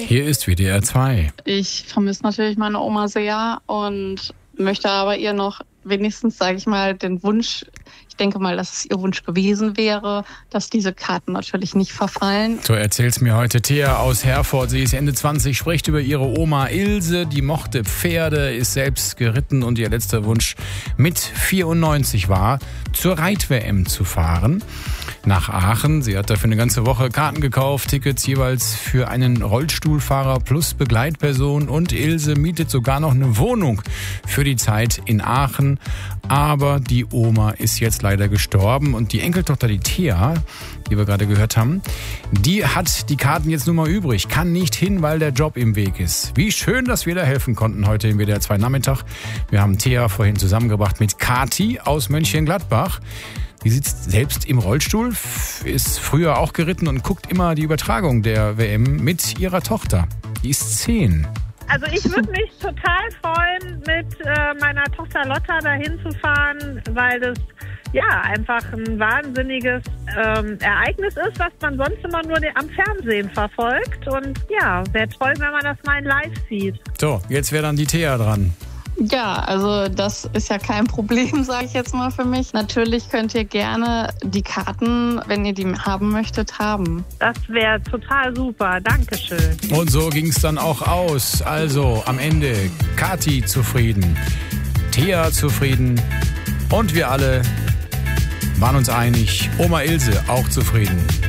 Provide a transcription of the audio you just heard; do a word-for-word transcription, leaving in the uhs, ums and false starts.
Hier ist W D R zwei. Ich vermisse natürlich meine Oma sehr und möchte aber ihr noch wenigstens, sage ich mal, den Wunsch, ich denke mal, dass es ihr Wunsch gewesen wäre, dass diese Karten natürlich nicht verfallen. So erzählt's mir heute Thea aus Herford. Sie ist Ende zwanzig, spricht über ihre Oma Ilse, die mochte Pferde, ist selbst geritten und ihr letzter Wunsch mit vierundneunzig war, zur Reit-W M zu fahren. Nach Aachen. Sie hat dafür eine ganze Woche Karten gekauft, Tickets jeweils für einen Rollstuhlfahrer plus Begleitperson, und Ilse mietet sogar noch eine Wohnung für die Zeit in Aachen. Aber die Oma ist jetzt leider gestorben und die Enkeltochter, die Thea, die wir gerade gehört haben, die hat die Karten jetzt nur mal übrig, kann nicht hin, weil der Job im Weg ist. Wie schön, dass wir da helfen konnten heute im W D R zwei Nachmittag. Wir haben Thea vorhin zusammengebracht mit Kathi aus Mönchengladbach. Die sitzt selbst im Rollstuhl, ist früher auch geritten und guckt immer die Übertragung der W M mit ihrer Tochter. Die ist zehn. Also ich würde mich total freuen, mit äh, meiner Tochter Lotta dahin zu fahren, weil das ja einfach ein wahnsinniges ähm, Ereignis ist, was man sonst immer nur am Fernsehen verfolgt. Und ja, wäre toll, wenn man das mal in live sieht. So, jetzt wäre dann die Thea dran. Ja, also das ist ja kein Problem, sage ich jetzt mal für mich. Natürlich könnt ihr gerne die Karten, wenn ihr die haben möchtet, haben. Das wäre total super. Dankeschön. Und so ging es dann auch aus. Also am Ende Kathi zufrieden, Thea zufrieden und wir alle waren uns einig, Oma Ilse auch zufrieden.